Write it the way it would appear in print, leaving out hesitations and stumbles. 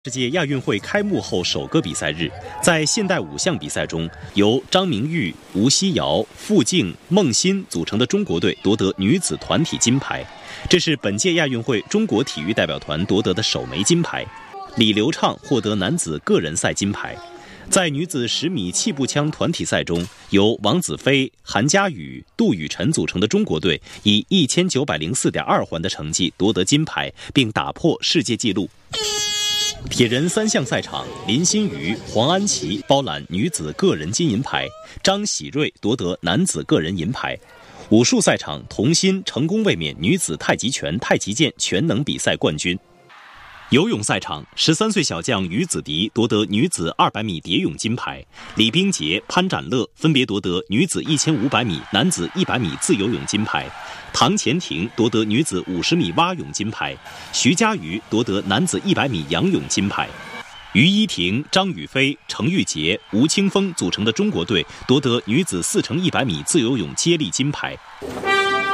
世界亚运会开幕后首个比赛日，在现代5项比赛中，由张明玉、吴曦瑶、傅静、孟欣组成的中国队夺得女子团体金牌，这是本届亚运会中国体育代表团夺得的首枚金牌。李流畅获得男子个人赛金牌。在女子10米气步枪团体赛中，由王子飞、韩佳宇、杜雨辰组成的中国队以1904.2环的成绩夺得金牌，并打破世界纪录。铁人3项赛场，林心如、黄安琪包揽女子个人金银牌，张喜瑞夺得男子个人银牌。武术赛场，童心成功卫冕女子太极拳、太极剑全能比赛冠军。游泳赛场，13岁小将于子迪夺得女子200米蝶泳金牌，李冰洁、潘展乐分别夺得女子1500米、男子100米自由泳金牌，唐钱婷夺得女子50米蛙泳金牌，徐嘉余夺得男子100米仰泳金牌。于依婷、张雨霏、程玉洁、吴青峰组成的中国队夺得女子4×100米自由泳接力金牌。